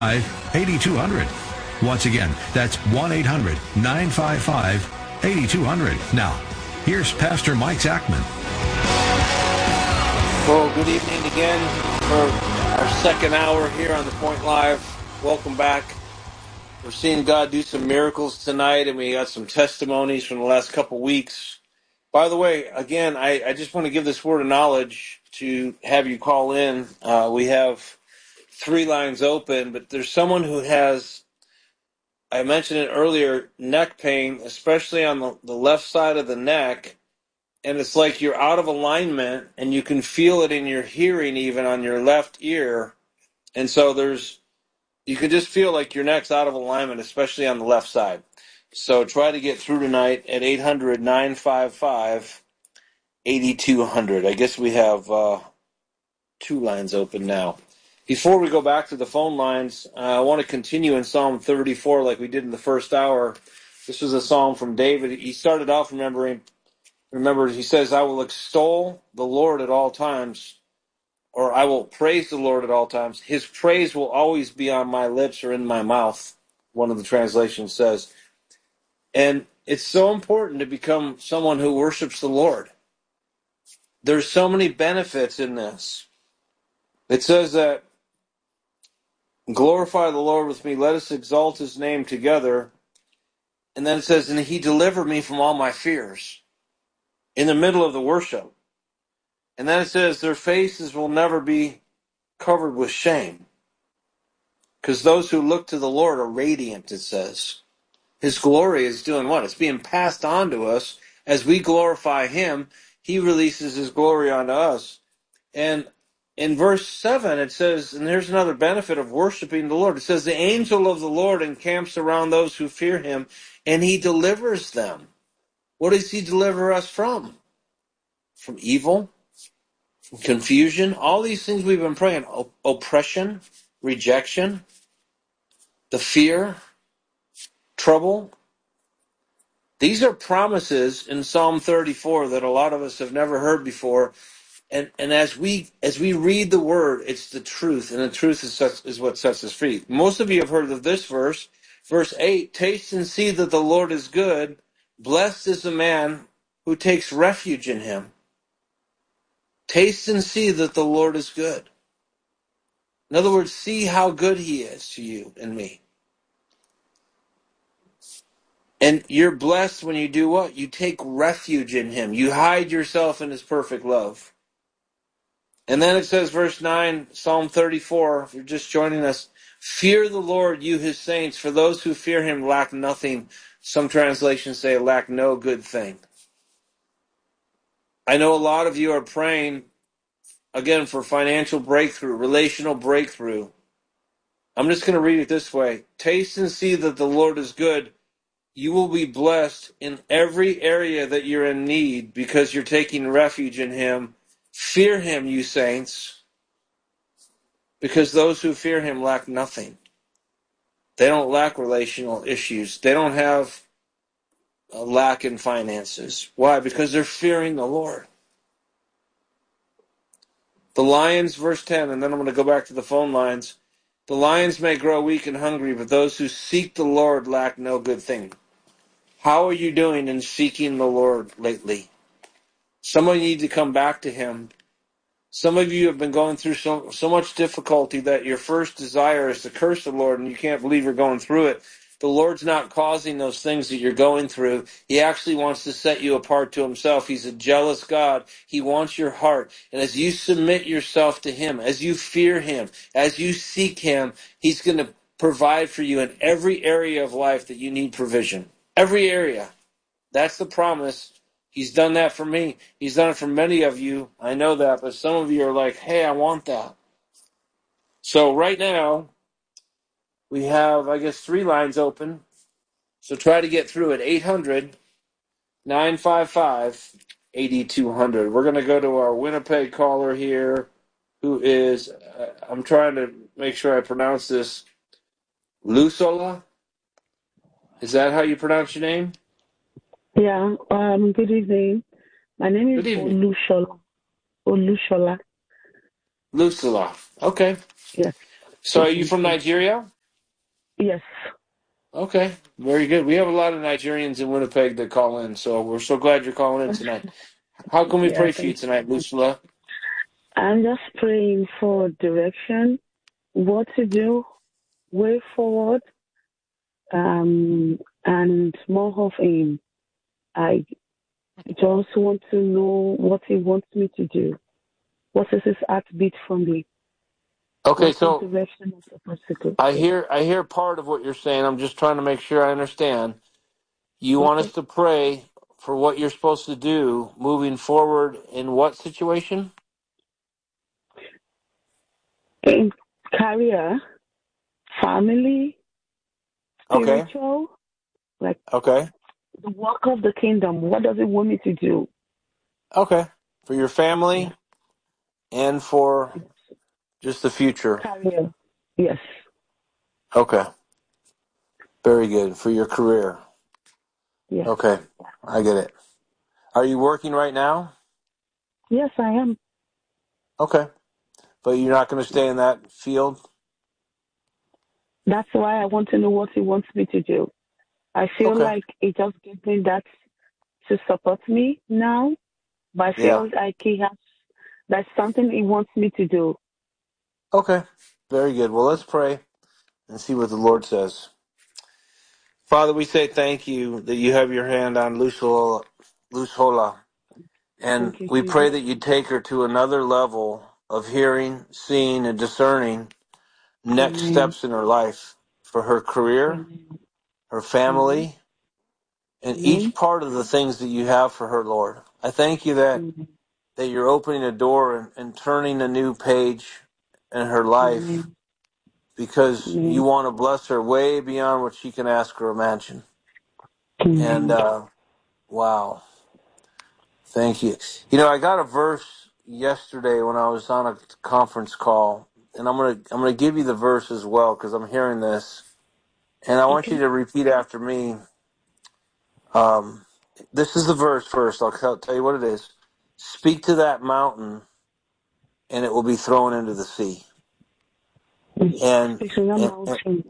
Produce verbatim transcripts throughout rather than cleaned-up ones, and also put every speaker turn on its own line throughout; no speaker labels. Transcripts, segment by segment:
eighty-two hundred. Once again, that's one eight hundred nine five five eighty-two hundred. Now, here's Pastor Mike Zachman.
Well, good evening again for our second hour here on The Point Live. Welcome back. We're seeing God do some miracles tonight, and we got some testimonies from the last couple weeks. By the way, again, I, I just want to give this word of knowledge to have you call in. Uh, we have three lines open, but there's someone who has, I mentioned it earlier, neck pain, especially on the, the left side of the neck, and it's like you're out of alignment, and you can feel it in your hearing even on your left ear, and so there's, you can just feel like your neck's out of alignment, especially on the left side. So try to get through tonight at eight hundred nine five five eighty-two hundred. I guess we have uh, two lines open now. Before we go back to the phone lines, uh, I want to continue in Psalm thirty-four like we did in the first hour. This was a psalm from David. He started off remembering, remember, he says, I will extol the Lord at all times, or I will praise the Lord at all times. His praise will always be on my lips or in my mouth, one of the translations says. And it's so important to become someone who worships the Lord. There's so many benefits in this. It says that, glorify the Lord with me, let us exalt his name together. And then it says, and he delivered me from all my fears in the middle of the worship. And then it says, their faces will never be covered with shame. Because those who look to the Lord are radiant, it says. His glory is doing what? It's being passed on to us. As we glorify him, he releases his glory onto us. And in verse seven, it says, and here's another benefit of worshiping the Lord. It says, the angel of the Lord encamps around those who fear him, and he delivers them. What does he deliver us from? From evil, from confusion, all these things we've been praying. O- oppression, rejection, the fear, trouble. These are promises in Psalm thirty-four that a lot of us have never heard before. And and as we as we read the word, it's the truth, and the truth is such, is what sets us free. Most of you have heard of this verse, verse eight. Taste and see that the Lord is good. Blessed is the man who takes refuge in him. Taste and see that the Lord is good. In other words, see how good he is to you and me. And you're blessed when you do what? You take refuge in him. You hide yourself in his perfect love. And then it says, verse nine, Psalm thirty-four, if you're just joining us, fear the Lord, you his saints, for those who fear him lack nothing. Some translations say lack no good thing. I know a lot of you are praying, again, for financial breakthrough, relational breakthrough. I'm just going to read it this way. Taste and see that the Lord is good. You will be blessed in every area that you're in need because you're taking refuge in him. Fear him, you saints, because those who fear him lack nothing. They don't lack relational issues. They don't have a lack in finances. Why? Because they're fearing the Lord. The lions, verse ten, and then I'm going to go back to the phone lines. The lions may grow weak and hungry, but those who seek the Lord lack no good thing. How are you doing in seeking the Lord lately? Some of you need to come back to him. Some of you have been going through so, so much difficulty that your first desire is to curse the Lord, and you can't believe you're going through it. The Lord's not causing those things that you're going through. He actually wants to set you apart to himself. He's a jealous God. He wants your heart. And as you submit yourself to him, as you fear him, as you seek him, he's going to provide for you in every area of life that you need provision. Every area. That's the promise. He's done that for me. He's done it for many of you. I know that, but some of you are like, hey, I want that. So right now, we have, I guess, three lines open. So try to get through it. eight hundred nine five five eighty-two hundred. We're going to go to our Winnipeg caller here, who is, uh, I'm trying to make sure I pronounce this, Lusola? Is that how you pronounce your name?
Yeah, um, good evening. My name is
Good evening.
Olushola. Olushola.
Lusola. Okay.
Yes.
So, are you from Nigeria?
Yes.
Okay, very good. We have a lot of Nigerians in Winnipeg that call in, so we're so glad you're calling in tonight. How can we
Yeah,
pray for you
thank
tonight,
you.
Lucilla?
I'm just praying for direction, what to do, way forward, um, and more of him. I just want to know what he wants me to do. What is his heartbeat from me?
Okay,
What is
so
direction I'm supposed to go?
I
Yeah.
hear I hear part of what you're saying. I'm just trying to make sure I understand. You want us
Okay.
to pray for what you're supposed to do moving forward in what situation?
In career, family,
Okay,
spiritual, like
okay,
the work of the kingdom. What does he want me to do?
okay. For your
Yeah.
family and for just the future.
Career. Yes.
Okay, very good. For your career.
Yes.
Okay, I get it. Are you working right now?
Yes, I am.
Okay, but you're not going to stay in that field?
That's why I want to know what he wants me to do. I feel
Okay,
like he just gave me that to support me now, but I
yeah.
feel like he has that's something he wants me to do.
Okay, very good. Well, let's pray and see what the Lord says. Father, we say thank you that you have your hand on Lusola, Lusola, and
Thank you,
we pray
Jesus.
that you take her to another level of hearing, seeing, and discerning next
Amen.
steps in her life for her career,
Amen.
her
Amen.
family, and each
Amen.
part of the things that you have for her, Lord. I thank you that,
Amen.
that you're opening a door and, and turning a new page in her life
Amen.
because you
Amen.
want to bless her way beyond what she can ask or imagine. And,
Amen.
uh, wow. Thank you. You know, I got a verse yesterday when I was on a conference call, and I'm gonna I'm gonna give you the verse as well because I'm hearing this, and I want you
Okay.
to repeat after me. Um, this is the verse first. I'll tell, tell you what it is. Speak to that mountain, and it will be thrown into the sea. And,
Speak to your
and, and
mountain.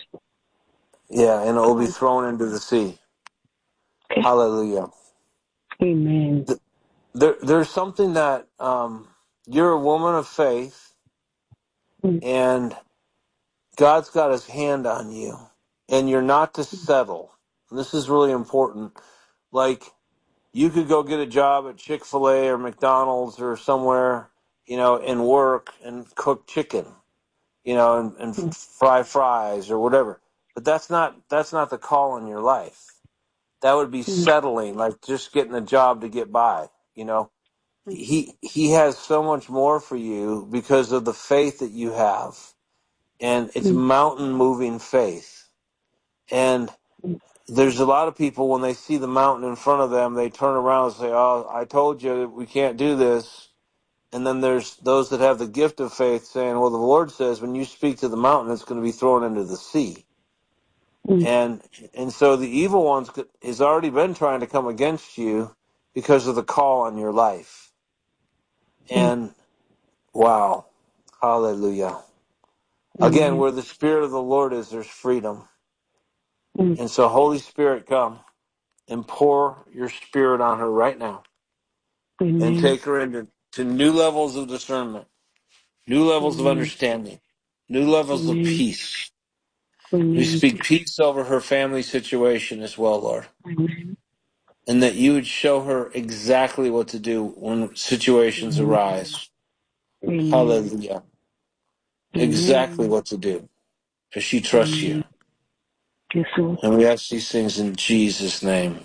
yeah, and it will
Go
be
on.
thrown into the sea.
Okay.
Hallelujah.
Amen.
Th- There, there's something that um, you're a woman of faith,
Mm.
and God's got his hand on you, and you're not to settle. And this is really important. Like, you could go get a job at Chick-fil-A or McDonald's or somewhere, you know, and work and cook chicken, you know, and, and
Mm.
fry fries or whatever. But that's not that's not the call in your life. That would be
Mm.
settling, like just getting a job to get by, you know.
Mm.
He he has so much more for you because of the faith that you have. And it's
Mm.
mountain moving faith. And
Mm.
there's a lot of people, when they see the mountain in front of them, they turn around and say, "Oh, I told you we can't do this." And then there's those that have the gift of faith saying, "Well, the Lord says when you speak to the mountain, it's going to be thrown into the sea."
Mm.
And and so the evil one's has already been trying to come against you because of the call on your life.
Mm.
And wow, hallelujah. Again,
Amen.
where the Spirit of the Lord is, there's freedom.
Mm.
And so, Holy Spirit, come and pour your Spirit on her right now and
Amen.
take her into to new levels of discernment, new levels of
Amen.
understanding, new levels of
Amen.
peace. We
Amen.
speak peace over her family situation as well, Lord,
Amen.
and that you would show her exactly what to do when situations
Amen.
arise.
Amen.
Hallelujah. Exactly
Amen.
what to do as she trusts you.
Amen. Yes, Lord.
And we ask these things in Jesus' name.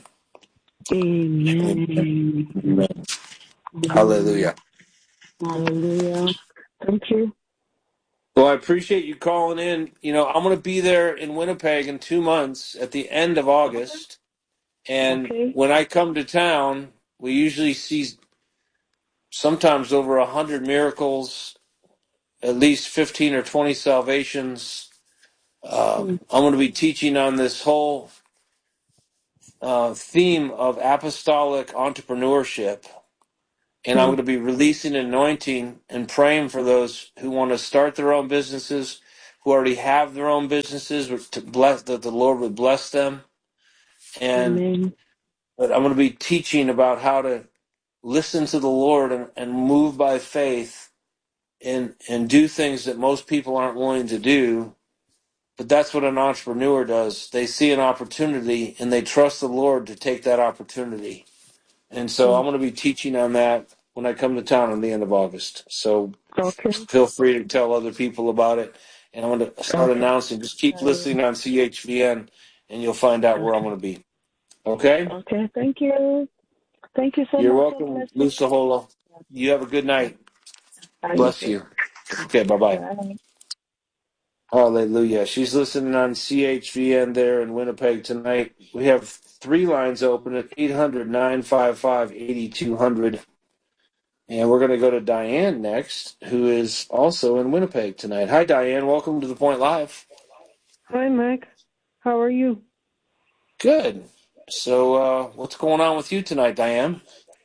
Amen.
Amen.
Amen.
Amen.
Hallelujah.
Hallelujah. Thank you.
Well, I appreciate you calling in. You know, I'm going to be there in Winnipeg in two months at the end of August. And
Okay.
when I come to town, we usually see sometimes over one hundred miracles, at least fifteen or twenty salvations. Uh,
Mm.
I'm going to be teaching on this whole uh, theme of apostolic entrepreneurship. And I'm
Mm.
going to be releasing anointing and praying for those who want to start their own businesses, who already have their own businesses, to bless that the Lord would bless them. And
Amen.
but I'm going to be teaching about how to listen to the Lord and, and move by faith and and do things that most people aren't willing to do. But that's what an entrepreneur does. They see an opportunity and they trust the Lord to take that opportunity. And so I'm going to be teaching on that when I come to town at the end of August. So
Okay.
feel free to tell other people about it. And I'm going to start
Okay.
announcing. Just keep listening on C H V N and you'll find out where I'm going to be. Okay?
Okay. Thank you. Thank you so
You're
much. God
welcome,
bless you.
Lusa Holo. You have a good night.
Bye, you
Bless
too.
you. Okay, bye-bye.
Bye.
Hallelujah. She's listening on C H V N there in Winnipeg tonight. We have three lines open at eight hundred, nine five five, eight two zero zero. And we're going to go to Diane next, who is also in Winnipeg tonight. Hi, Diane. Welcome to The Point Live.
Hi, Mike. How are you?
Good. So uh, what's going on with you tonight, Diane?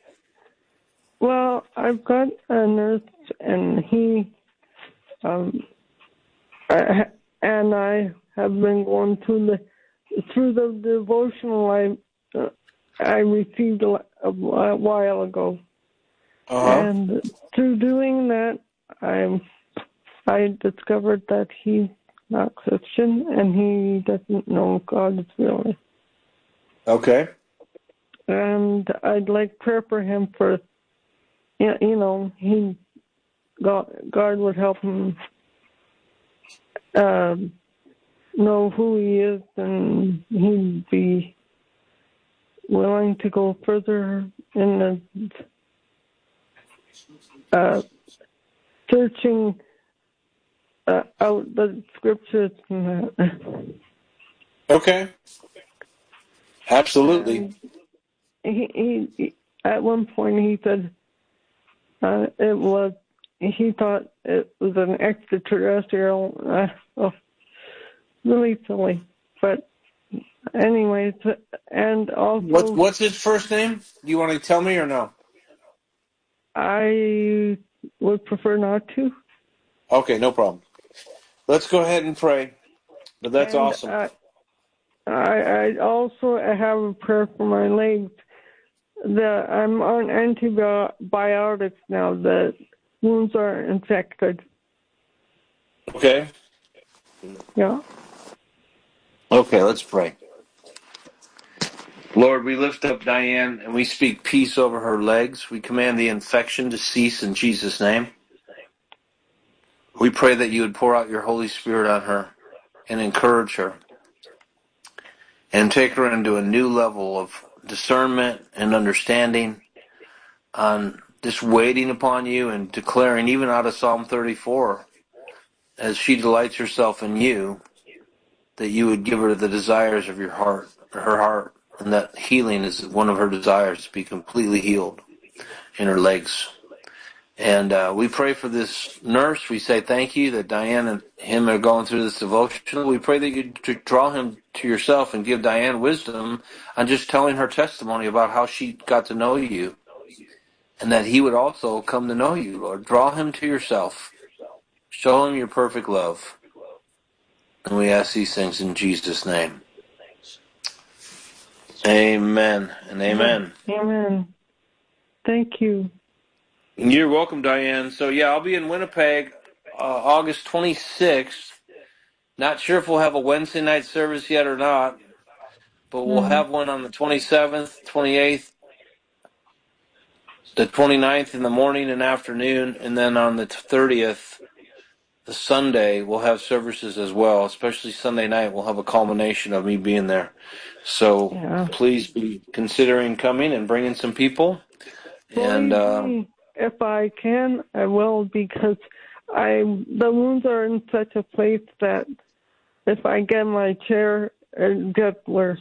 Well, I've got a nurse, and he um, I, and I have been going through the through the devotional I uh, I received a, a while ago,
Uh-huh.
and through doing that, I I discovered that he's not Christian and he doesn't know God really.
Okay.
And I'd like prayer for him for, you you know, he God, God would help him um, know who he is, and he'd be willing to go further in the uh, searching uh, out the scriptures and that.
Okay. Absolutely.
And he, he, he, at one point he said uh, it was, he thought it was an extraterrestrial. Uh, oh, really silly, but anyways, and also
What's what's his first name? Do you want to tell me or no?
I would prefer not to.
Okay, no problem. Let's go ahead and pray. But that's
and
awesome.
Uh, I I also have a prayer for my legs. The I'm on antibiotics now. The wounds are infected.
Okay.
Yeah.
Okay, let's pray. Lord, we lift up Diane and we speak peace over her legs. We command the infection to cease in Jesus' name. We pray that you would pour out your Holy Spirit on her and encourage her and take her into a new level of discernment and understanding on just waiting upon you and declaring, even out of Psalm thirty-four, as she delights herself in you, that you would give her the desires of your heart, her heart, and that healing is one of her desires, to be completely healed in her legs. And uh, we pray for this nurse. We say thank you that Diane and him are going through this devotional. We pray that you draw him to yourself and give Diane wisdom on just telling her testimony about how she got to know you, and that he would also come to know you, Lord. Draw him to yourself. Show him your perfect love. And we ask these things in Jesus' name. Amen and amen.
Amen. Thank you.
You're welcome, Diane. So, yeah, I'll be in Winnipeg uh, August twenty-sixth. Not sure if we'll have a Wednesday night service yet or not, but we'll
Mm.
have one on the twenty-seventh, twenty-eighth, the twenty-ninth in the morning and afternoon, and then on the thirtieth, the Sunday, we'll have services as well. Especially Sunday night, we'll have a culmination of me being there. So
Yeah.
please be considering coming and bringing some people. And uh,
if I can, I will, because I the wounds are in such a place that if I get in my chair, it gets worse.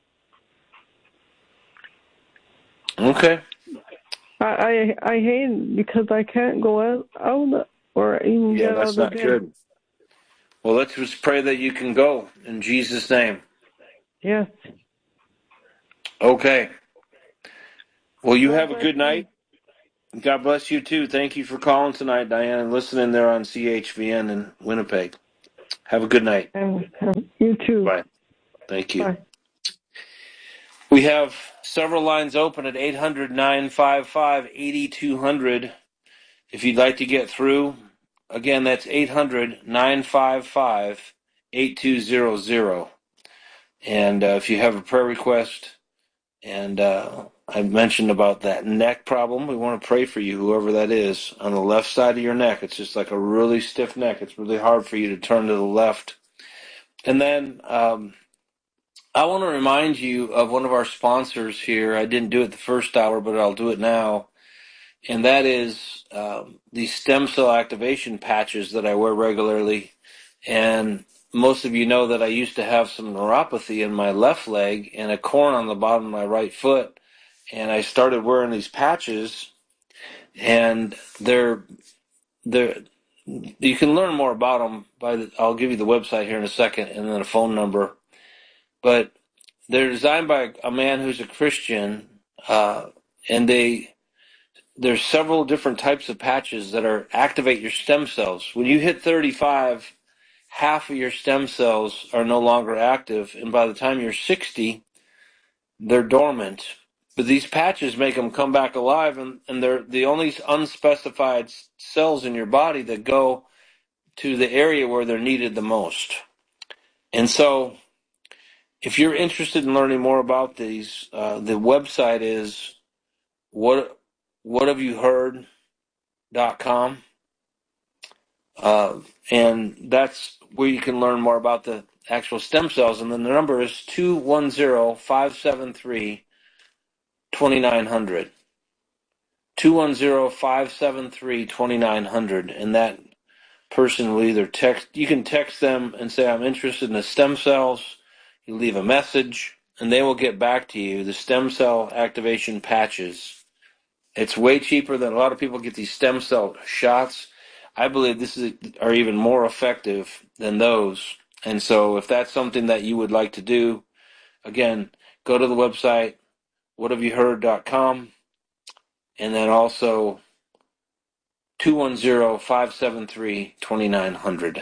Okay.
I, I I hate it because I can't go out, out or even
Yeah,
get
that's
out of
not
bed.
good. Well, let's just pray that you can go in Jesus' name.
Yes.
Okay. Well, you
God
have a good night. God bless you too. Thank you for calling tonight, Diane, and listening there on C H V N in Winnipeg. Have a good night.
And, and you too.
Bye. Thank you.
Bye.
We have several lines open at eight hundred, nine five five, eight two zero zero. If you'd like to get through, again, that's eight hundred, nine five five, eight two zero zero. And uh, if you have a prayer request, and uh, I mentioned about that neck problem, we want to pray for you, whoever that is, on the left side of your neck. It's just like a really stiff neck. It's really hard for you to turn to the left. And then um, I want to remind you of one of our sponsors here. I didn't do it the first hour, but I'll do it now. And that is um, the stem cell activation patches that I wear regularly. And most of you know that I used to have some neuropathy in my left leg and a corn on the bottom of my right foot. And I started wearing these patches, and they're they're you can learn more about them by the, I'll give you the website here in a second, and then a phone number. But they're designed by a man who's a Christian, uh, and they there's several different types of patches that are activate your stem cells. When you hit thirty-five, half of your stem cells are no longer active, and by the time you're sixty, they're dormant. But these patches make them come back alive, and, and they're the only unspecified cells in your body that go to the area where they're needed the most. And so, if you're interested in learning more about these, uh, the website is what what have you heard dot com, uh, and that's where you can learn more about the actual stem cells. And then the number is two one zero, five seven three, two nine zero zero. two one zero, five seven three, two nine zero zero, and that person will either text, you can text them and say, I'm interested in the stem cells. You leave a message, and they will get back to you. The stem cell activation patches. It's way cheaper than a lot of people get these stem cell shots. I believe this is are even more effective than those. And so if that's something that you would like to do, again, go to the website, what have you heard dot com, and then also two one zero, five seven three, two nine zero zero.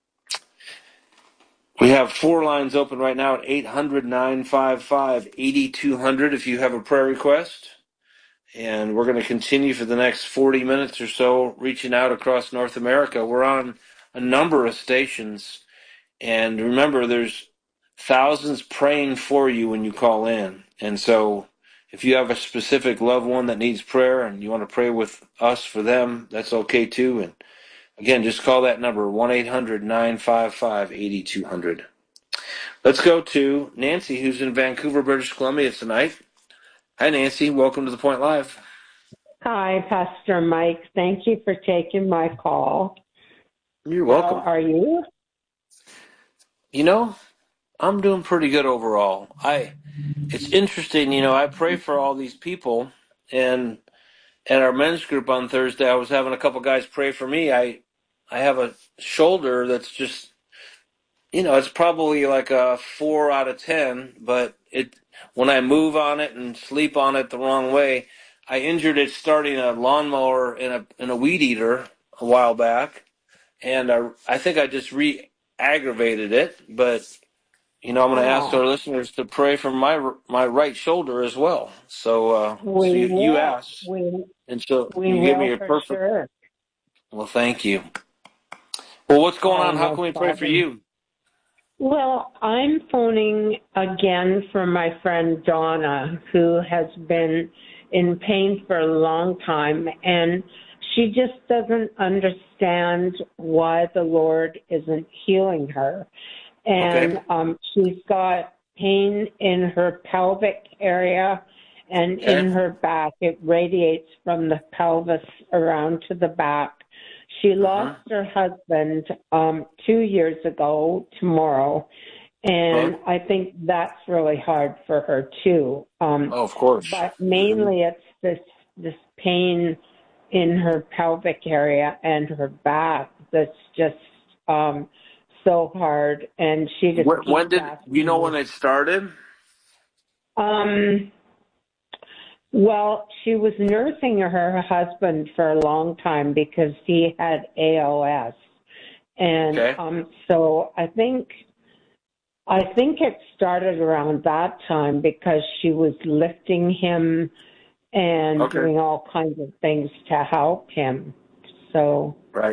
We have four lines open right now at eight hundred, nine five five, eight two zero zero if you have a prayer request. And we're going to continue for the next forty minutes or so, reaching out across North America. We're on a number of stations. And remember, there's thousands praying for you when you call in. And so if you have a specific loved one that needs prayer and you want to pray with us for them, that's okay too. And again, just call that number, one eight hundred, nine five five, eight two zero zero. Let's go to Nancy, who's in Vancouver, British Columbia tonight. Hi, Nancy. Welcome to The Point Live.
Hi, Pastor Mike. Thank you for taking my call.
You're welcome.
How are you?
You know, I'm doing pretty good overall. I, it's interesting, you know, I pray for all these people, and at our men's group on Thursday, I was having a couple guys pray for me. I, I have a shoulder that's just, you know, it's probably like a four out of ten, but it, when I move on it and sleep on it the wrong way, I injured it starting a lawnmower in a in a weed eater a while back, and I, I think I just re-aggravated it. But you know, I'm going to
Oh.
ask our listeners to pray for my my right shoulder as well. So, uh,
We
so you, you
will.
asked,
We,
and so
we
you
will
give me a
for
perfect.
sure.
Well, thank you. Well, what's going
Oh,
on? How
no
can we pray for
problem.
you?
Well, I'm phoning again for my friend Donna, who has been in pain for a long time, and she just doesn't understand why the Lord isn't healing her. And
Okay.
um, she's got pain in her pelvic area and
Okay.
in her back. It radiates from the pelvis around to the back. She lost her husband um, two years ago tomorrow, and
Okay.
I think that's really hard for her too. Um,
Oh, of course.
but mainly it's this this pain in her pelvic area and her back that's just um, so hard, and she just
When,
keeps
when did
asking
you know
me.
when it started?
Um, well, she was nursing her husband for a long time because he had A L S. And
Okay.
um, so I think I think it started around that time because she was lifting him and
Okay.
doing all kinds of things to help him. So
Right.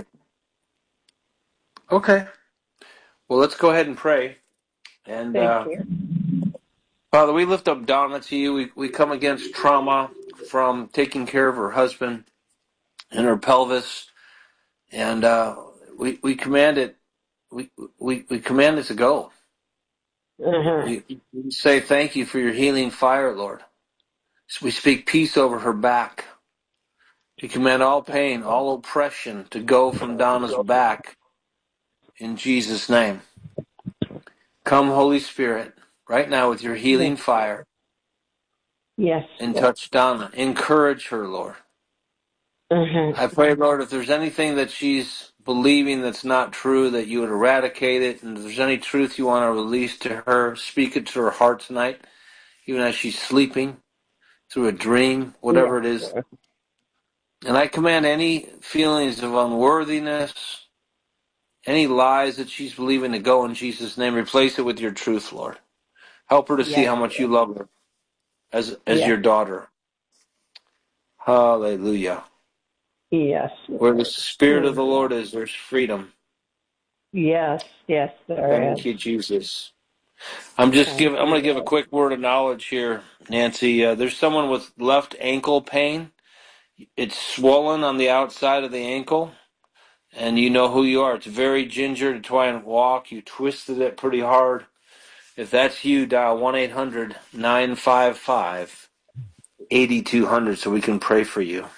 Okay. Well, let's go ahead and pray. And
thank
uh,
you.
Father, we lift up Donna to you. We we come against trauma from taking care of her husband and her pelvis, and uh, we we command it. We we we command it to go.
Uh-huh.
We, we say thank you for your healing fire, Lord. So we speak peace over her back. We command all pain, all oppression to go from Donna's back in Jesus' name. Come, Holy Spirit, right now with your healing fire
Yes.
and touch Donna. Encourage her, Lord.
Uh-huh.
I pray, Lord, if there's anything that she's believing that's not true, that you would eradicate it. And if there's any truth you want to release to her, speak it to her heart tonight, even as she's sleeping, through a dream, whatever
Yes.
it is. And I command any feelings of unworthiness, any lies that she's believing to go in Jesus' name. Replace it with your truth, Lord. Help her to see
Yes.
how much you love her as as
Yes.
your daughter. Hallelujah.
Yes.
Where the Spirit of the
Mm.
Lord is, there's freedom.
Yes. Yes, there is.
Thank you, Jesus. I'm just
Thank
giving. I'm
you,
going to give a
Lord.
quick word of knowledge here, Nancy. Uh, there's someone with left ankle pain. It's swollen on the outside of the ankle, and you know who you are. It's very ginger to try and walk. You twisted it pretty hard. If that's you, dial one eight hundred nine five five eight two zero zero so we can pray for you.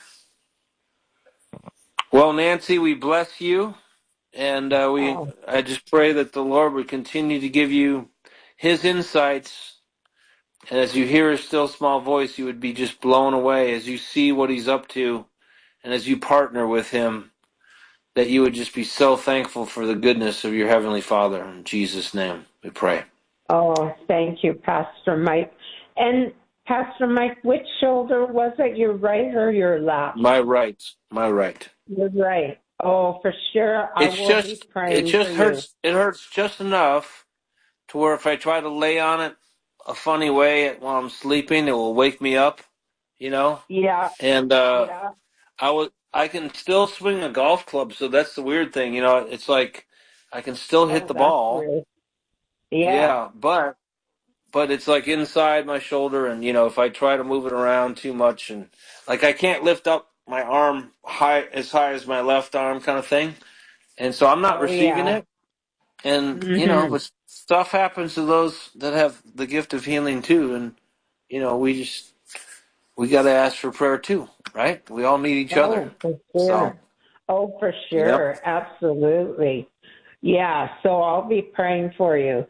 Well, Nancy, we bless you, and uh, we.
Oh,
I just pray that the Lord would continue to give you His insights. And as you hear his still small voice, you would be just blown away as you see what he's up to and as you partner with him, that you would just be so thankful for the goodness of your Heavenly Father. In Jesus' name, we pray.
oh, thank you, Pastor Mike. And Pastor Mike, which shoulder was it? Your right or your left?
My right, my right.
You're right. Oh, for sure. I
It's
will be
just, it
praying for
just
you.
hurts, it hurts just enough to where if I try to lay on it a funny way while I'm sleeping, it will wake me up, you know?
Yeah,
And, uh,
yeah.
I was I can still swing a golf club, so that's the weird thing, you know. It's like I can still hit
Oh,
the
that's
ball,
weird. Yeah.
yeah, but but it's like inside my shoulder, and you know, if I try to move it around too much, and like I can't lift up my arm high as high as my left arm, kind of thing, and so I'm not
Oh,
receiving
yeah.
it, and you know,
Mm-hmm.
but stuff happens to those that have the gift of healing too, and you know, we just we got to ask for prayer too, right? We all need each other,
Oh, for
so
sure. Oh, for
yep.
sure. Absolutely. Yeah, so I'll be praying for you.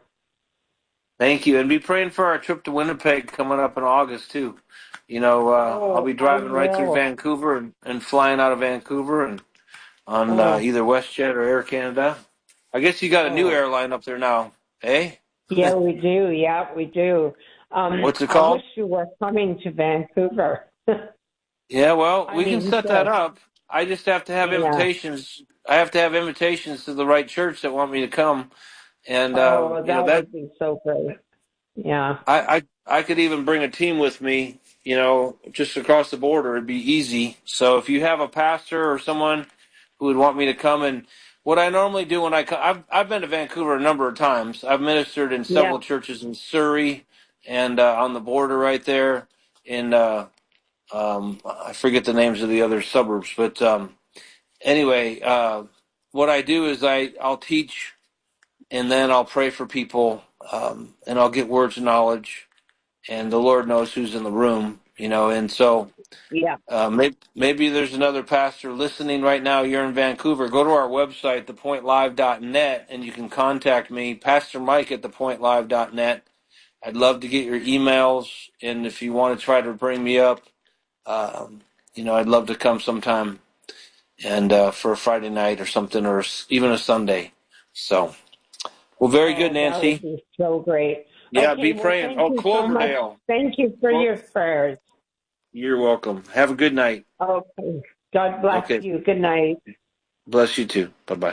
Thank you, and be praying for our trip to Winnipeg coming up in August too. You know, uh, I'll
Oh,
be
I
driving right through
will.
Vancouver and, and flying out of Vancouver and on uh,
Oh,
either WestJet or Air Canada. I guess you got a new
oh.
airline up there now, eh?
Yeah, we do. Yeah, we do. Um,
What's it
I wish
called?
you were coming to Vancouver.
Yeah, well,
I
we can
mean,
set that
just,
up. I just have to have
yeah.
invitations. I have to have invitations to the right church that want me to come, and uh,
Oh,
you know
that
that
would be so great. Yeah.
I, I I could even bring a team with me, you know, just across the border. It'd be easy. So if you have a pastor or someone who would want me to come, and what I normally do when I come, I've I've been to Vancouver a number of times. I've ministered in
Yeah.
several churches in Surrey and uh, on the border right there in uh, um, I forget the names of the other suburbs, but um, anyway, uh, what I do is I I'll teach and then I'll pray for people um, and I'll get words of knowledge and the Lord knows who's in the room, you know. And so
Yeah.
uh, maybe, maybe there's another pastor listening right now. You're in Vancouver. Go to our website, the point live dot net, and you can contact me, Pastor Mike at the point live dot net. I'd love to get your emails, and if you want to try to bring me up, um, you know, I'd love to come sometime and uh, for a Friday night or something, or even a Sunday. So, well, very good,
Oh, that would
Nancy.
be so great.
Yeah,
Okay,
be
well,
praying.
thank
Oh,
you so much.
Cloverdale.
Thank you for
Well,
your prayers.
you're welcome. Have a good night.
Okay. God bless
Okay.
you. Good night.
Bless you too. Bye-bye.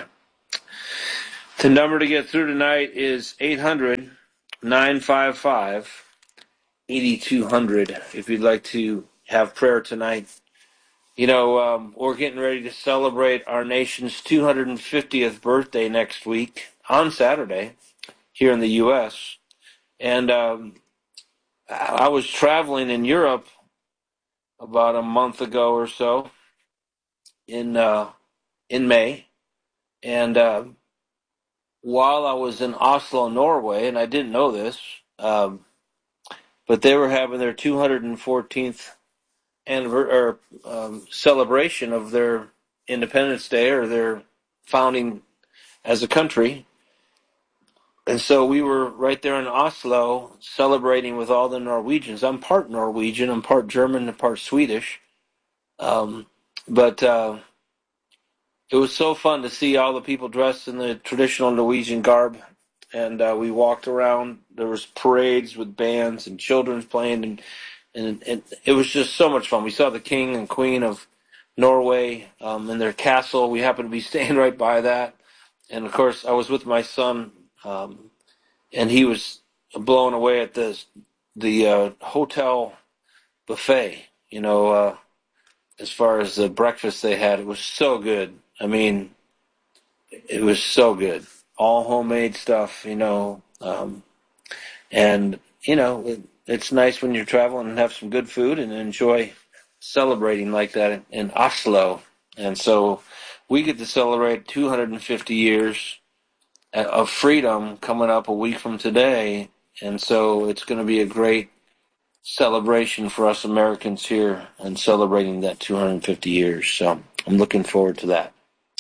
The number to get through tonight is eight hundred, nine five five, eight two hundred if you'd like to have prayer tonight. You know, um, we're getting ready to celebrate our nation's two hundred fiftieth birthday next week on Saturday here in the U S And um, I was traveling in Europe about a month ago or so in uh, in May. And uh, while I was in Oslo, Norway, and I didn't know this, um, but they were having their two hundred fourteenth anniversary or um, celebration of their Independence Day or their founding as a country. And so we were right there in Oslo celebrating with all the Norwegians. I'm part Norwegian, I'm part German, and part Swedish. Um, but uh, it was so fun to see all the people dressed in the traditional Norwegian garb. And uh, we walked around. There was parades with bands and children playing, and, and, and it was just so much fun. We saw the king and queen of Norway um, in their castle. We happened to be staying right by that. And, of course, I was with my son, um, and he was blown away at the, the uh, hotel buffet, you know, uh, as far as the breakfast they had. It was so good. I mean, it was so good. All homemade stuff, you know. Um, and, you know, it, it's nice when you're traveling and have some good food and enjoy celebrating like that in, in Oslo. And so we get to celebrate two hundred fifty years of freedom coming up a week from today. And so it's going to be a great celebration for us Americans here and celebrating that two hundred fifty years. So I'm looking forward to that.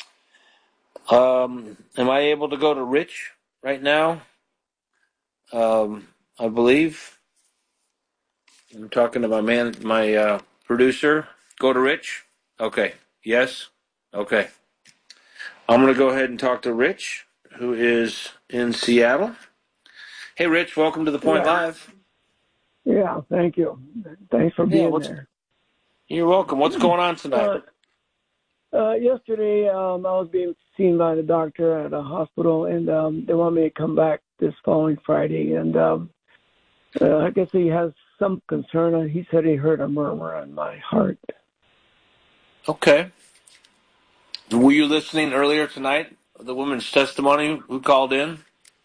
Um, am I able to go to Rich right now? Um, I believe. I'm talking to my man, my uh, producer. Go to Rich? Okay. Yes? Okay. I'm going to go ahead and talk to Rich, who is in Seattle. Hey, Rich, welcome to The Point
yeah.
Live.
Yeah, thank you. Thanks for being
yeah,
there.
You're welcome. What's going on tonight?
Uh, uh, yesterday, um, I was being seen by the doctor at a hospital, and um, they want me to come back this following Friday. And um, uh, I guess he has some concern. He said he heard a murmur on my heart.
Okay. Were you listening earlier tonight? The woman's testimony who called in?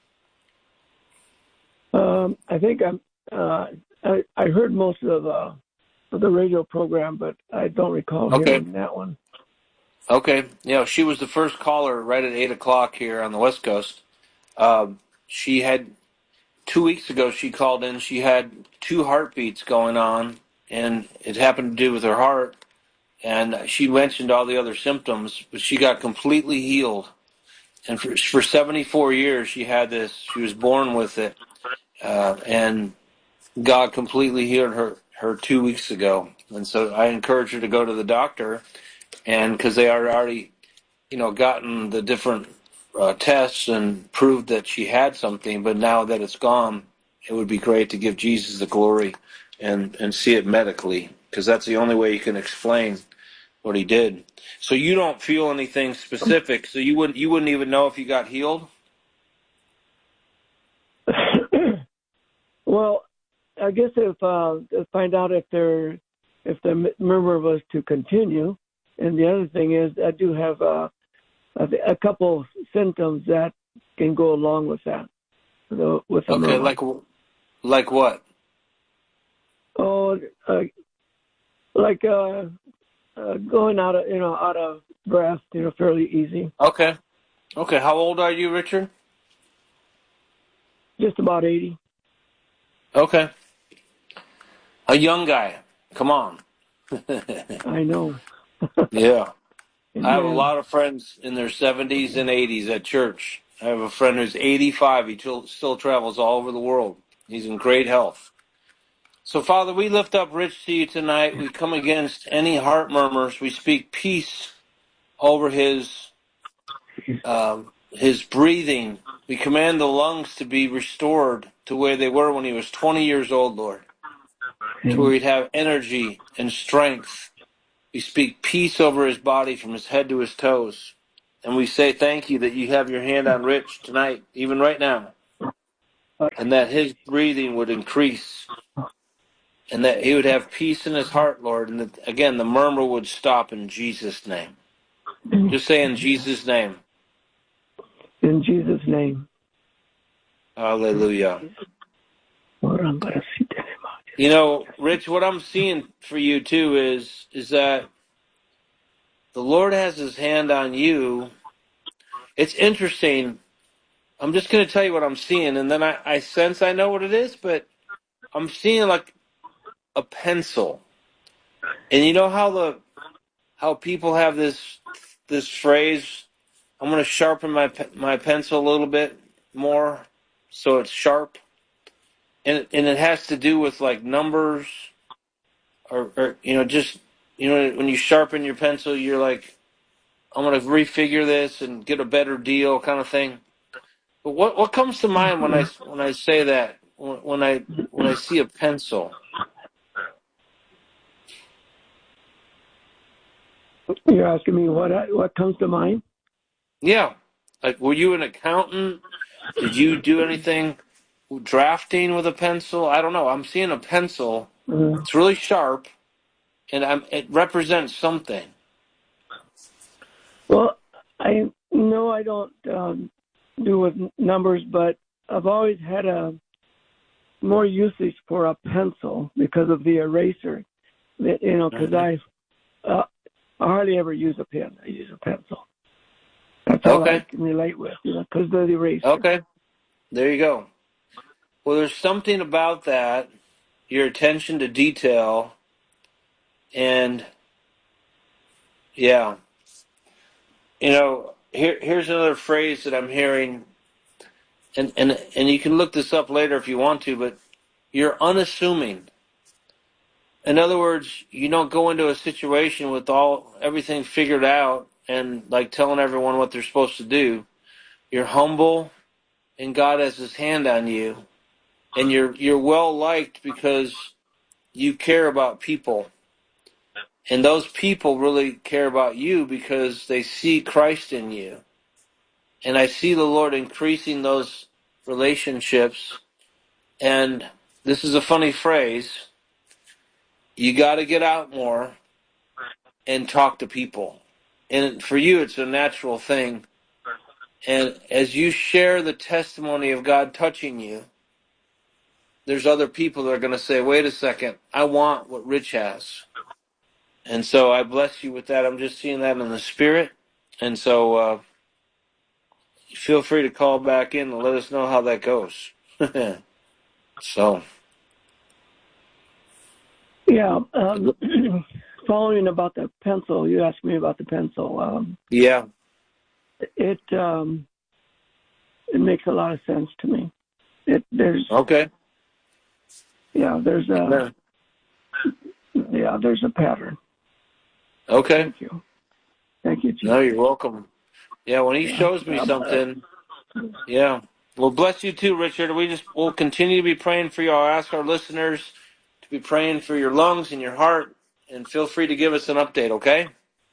Um, I think I'm. Uh, I, I heard most of, uh, of the radio program, but I don't recall
okay.
hearing that one.
Okay. Yeah, she was the first caller right at eight o'clock here on the West Coast. Um, she had, two weeks ago, she called in. She had two heartbeats going on, and it happened to do with her heart. And she mentioned all the other symptoms, but she got completely healed. And for, for seventy-four years, she had this. She was born with it. Uh, and God completely healed her, her two weeks ago. And so I encourage her to go to the doctor, and because they are already, you know, gotten the different uh, tests and proved that she had something, but now that it's gone, it would be great to give Jesus the glory and, and see it medically, because that's the only way you can explain what he did. So you don't feel anything specific, so you wouldn't you wouldn't even know if you got healed?
Well, I guess if uh, find out if there if the murmur was to continue, and the other thing is I do have uh, a, a couple symptoms that can go along with that. With the
okay,
murmur.
like like what?
Oh, uh, like uh, uh, going out of you know out of breath, you know, fairly easy.
Okay, okay. How old are you, Richard?
Just about eighty.
Okay. A young guy. Come on.
I know.
Yeah.
Amen.
I have a lot of friends in their seventies and eighties at church. I have a friend who's eighty-five. He still travels all over the world. He's in great health. So, Father, we lift up Rich to you tonight. We come against any heart murmurs. We speak peace over his um, his breathing. We command the lungs to be restored to where they were when he was twenty years old, Lord, to where he'd have energy and strength. We speak peace over his body from his head to his toes. And we say thank you that you have your hand on Rich tonight, even right now, and that his breathing would increase, and that he would have peace in his heart, Lord, and that, again, the murmur would stop in Jesus' name. Just say in Jesus' name.
In Jesus' name.
Hallelujah. You know, Rich, what I'm seeing for you too is is that the Lord has his hand on you. It's interesting. I'm just going to tell you what I'm seeing, and then I, I sense I know what it is, but I'm seeing like a pencil. And you know how the how people have this this phrase, I'm going to sharpen my my pencil a little bit more so it's sharp. And and it has to do with like numbers or, or you know just you know when you sharpen your pencil you're like, I'm going to refigure this and get a better deal kind of thing. But what what comes to mind when I when I say that, when, when I when I see a pencil?
You're asking me what I, what comes to mind?
Yeah. Like, were you an accountant? Did you do anything drafting with a pencil? I don't know. I'm seeing a pencil.
Mm-hmm.
It's really sharp, and I'm, it represents something.
Well, I know I don't um, do with numbers, but I've always had a more usage for a pencil because of the eraser. That, you know, because mm-hmm. I, uh, I hardly ever use a pen. I use a pencil. That's all
Okay.
I can relate with, you know, because of the eraser.
Okay. There you go. Well, there's something about that, your attention to detail, and yeah. You know, here here's another phrase that I'm hearing, and, and, and you can look this up later if you want to, but you're unassuming. In other words, you don't go into a situation with all everything figured out and like telling everyone what they're supposed to do. You're humble, and God has his hand on you, and you're you're well liked because you care about people. And those people really care about you because they see Christ in you. And I see the Lord increasing those relationships. And this is a funny phrase. You got to get out more and talk to people. And for you, it's a natural thing. And as you share the testimony of God touching you, there's other people that are going to say, wait a second, I want what Rich has. And so I bless you with that. I'm just seeing that in the spirit. And so uh, feel free to call back in and let us know how that goes. So.
Yeah. Um, following about the pencil, you asked me about the pencil. Um,
yeah.
It um, it makes a lot of sense to me. It there's
okay.
Yeah, there's a yeah, yeah there's a pattern.
Okay.
Thank you. Thank you, Jesus.
No, you're welcome. Yeah, when he
yeah.
shows me something, yeah. Well, bless you too, Richard. We just we'll continue to be praying for you. I'll ask our listeners to be praying for your lungs and your heart, and feel free to give us an update. Okay.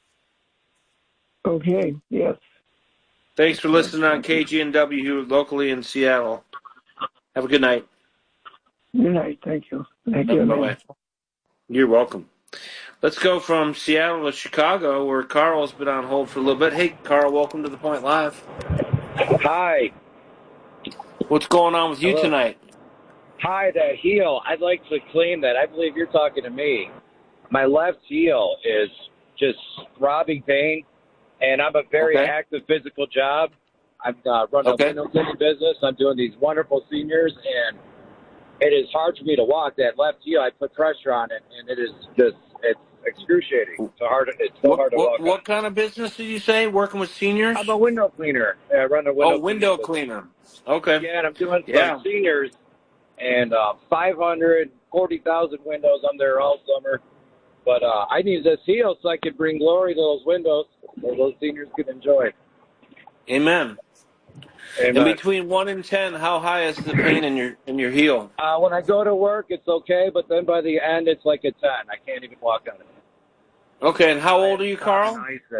Okay. Yes.
Thanks for listening on K G N W locally in Seattle. Have a good night.
Good night. Thank you. Thank you.
Bye-bye. You're welcome. Let's go from Seattle to Chicago, where Carl's been on hold for a little bit. Hey, Carl, welcome to The Point Live.
Hi.
What's going on with you
Hello.
tonight?
Hi, that heel. I'd like to claim that. I believe you're talking to me. My left heel is just throbbing pain, and I'm a very
okay.
active physical job. I'm uh, running
okay.
a window cleaning business. I'm doing these wonderful seniors, and it is hard for me to walk. That left heel, I put pressure on it, and it is just, it's excruciating. It's so hard, it's so
what,
hard to
what,
walk
What
on.
kind of business did you say, working with seniors?
I'm a window cleaner. I run a window
Oh, window
cleaner.
Okay.
Yeah, and I'm doing
yeah.
some seniors, and uh, five hundred forty thousand windows. I'm there all summer. But uh, I need this heel so I can bring glory to those windows so those seniors can enjoy.
Amen.
Amen.
And between one and ten, how high is the pain in your in your heel?
Uh, when I go to work, it's okay, but then by the end, it's like a ten. I can't even walk on it.
Okay, and how old are you, Carl?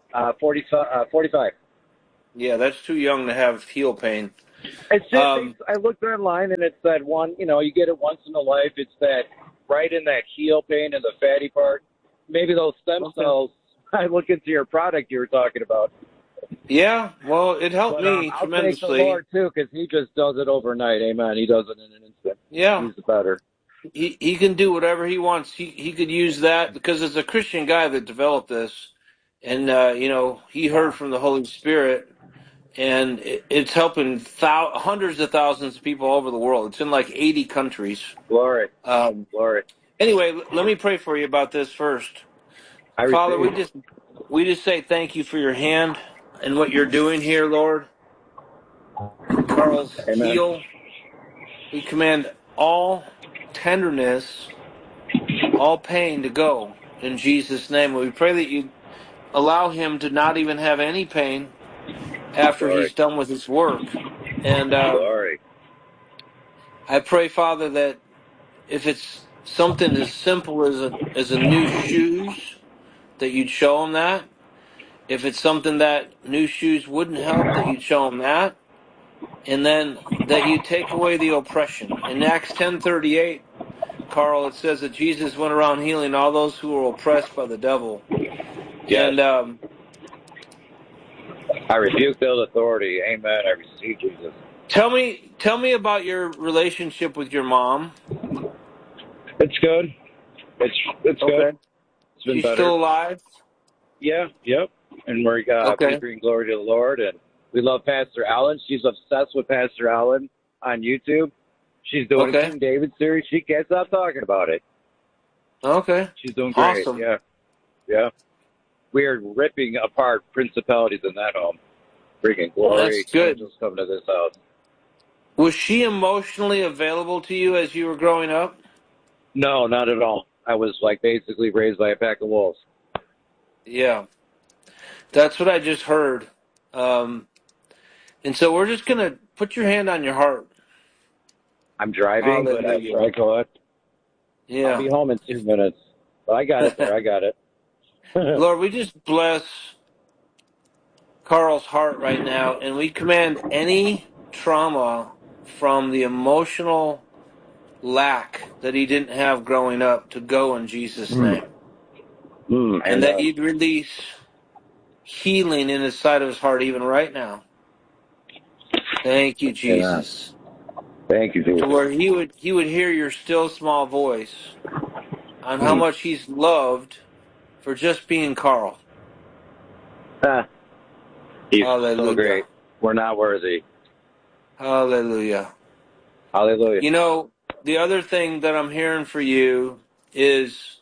Uh, forty, uh, forty-five.
Yeah, that's too young to have heel pain.
It's just,
Um,
I looked online and it's that one, you know, you get it once in a life. It's that right in that heel pain and the fatty part. Maybe those stem
Okay.
cells. I look into your product you were talking about.
Yeah, well, it helped
But um,
me
I'll thank the
tremendously.
Lord, too, because he just does it overnight. Amen. He does it in an instant.
Yeah,
He's better.
he he can do whatever he wants. He he could use that because it's a Christian guy that developed this, and uh, you know he heard from the Holy Spirit, and it, it's helping thou- hundreds of thousands of people all over the world. It's in like eighty countries.
Glory.
Um,
Glory.
anyway, l- let me pray for you about this first.
I
Father, we
receive.
just we just say thank you for your hand and what you're doing here, Lord. In Carl's
Amen.
heel, we command all tenderness, all pain to go in Jesus' name. We pray that you allow him to not even have any pain after
Glory.
he's done with his work. And um,
Glory.
I pray, Father, that if it's something as simple as a as a new shoes, that you'd show him that. If it's something that new shoes wouldn't help, that you'd show him that. And then that you take away the oppression. In Acts ten thirty-eight, Carl, it says that Jesus went around healing all those who were oppressed by the devil.
Yes.
And um,
I rebuke those authority. Amen. I receive Jesus.
tell me, tell me about your relationship with your mom.
It's good. It's it's
Okay,
good. It's been
she's
better.
still alive.
Yeah. Yep. And we're uh, we
Okay,
bring glory to the Lord, and we love Pastor Allen. She's obsessed with Pastor Allen on YouTube. She's doing a
okay,
King David series. She can't stop talking about it.
okay.
She's doing great.
Awesome.
Yeah. Yeah. We are ripping apart principalities in that home. Bringing glory.
That's good.
Angels coming to this house.
Was she emotionally available to you as you were growing up?
No, not at all. I was like basically raised by a pack of wolves.
Yeah, that's what I just heard. Um, and so we're just gonna put your hand on your heart.
I'm driving, but
Hallelujah.
I, I go it.
Yeah.
I'll be home in two minutes. But I got it there. I got it.
Lord, we just bless Carl's heart right now, and we command any trauma from the emotional lack that he didn't have growing up to go in Jesus' name.
Mm,
And that you'd release healing in his side of his heart even right now. Thank you, Jesus.
Thank you, Jesus.
To where he would he would hear your still small voice on how
Mm.
much he's loved for just being Carl.
Ah, he's
Hallelujah.
so great. We're not worthy.
Hallelujah.
Hallelujah.
You know, the other thing that I'm hearing for you is,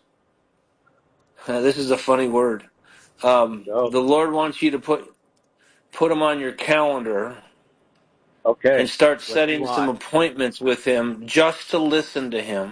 uh, this is a funny word. Um,
No.
the Lord wants you to put put him on your calendar
Okay.
and start
What do you
setting some
want?
appointments with him just to listen to him.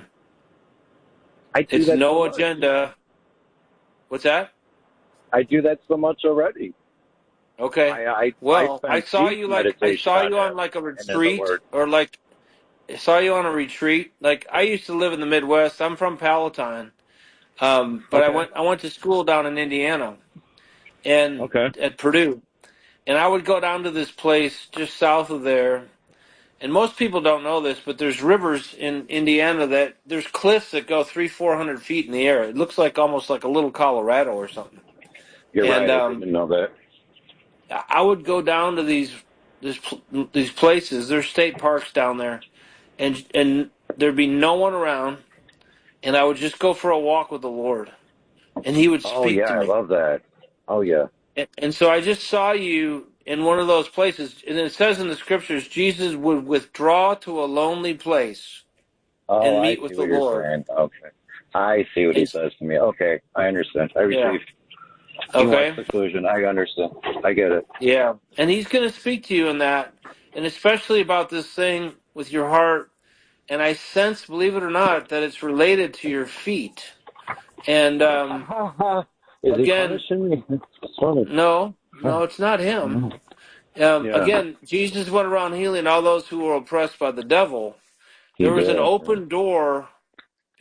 I do
It's
that so
no
much.
agenda. What's that?
I do that so much already.
Okay.
I, I,
Well,
I
I
spend
saw
deep
you like I
meditation
saw
on
you on
him
like a
and in the
retreat,
Word.
or like I saw you on a retreat. Like I used to live in the Midwest. I'm from Palatine. Um, but I
Okay.
went I went to school down in Indiana and
Okay.
at Purdue. And I would go down to this place just south of there. And most people don't know this, but there's rivers in Indiana that there's cliffs that go three, four hundred feet in the air. It looks like almost like a little Colorado or something.
You're
And
right. I
um,
didn't know that.
I would go down to these this, these places. There's state parks down there, and and there'd be no one around, and I would just go for a walk with the Lord, and He would
Oh,
speak
yeah.
to
I
me.
love that. Oh, yeah.
And, and so I just saw you in one of those places, and it says in the scriptures, Jesus would withdraw to a lonely place
Oh,
and
I
meet with
see
the
what you're
Lord.
saying. Okay. I see what he
And,
says to me. Okay. I understand. I
yeah.
receive. He
Okay.
wants seclusion. I understand. I get it.
Yeah. And He's going to speak to you in that, and especially about this thing with your heart. And I sense, believe it or not, that it's related to your feet. And um,
Is he
again,
punishing me? It's funny.
no, no, it's not him. Um,
Yeah.
again, Jesus went around healing all those who were oppressed by the devil.
He
There was an
did.
open door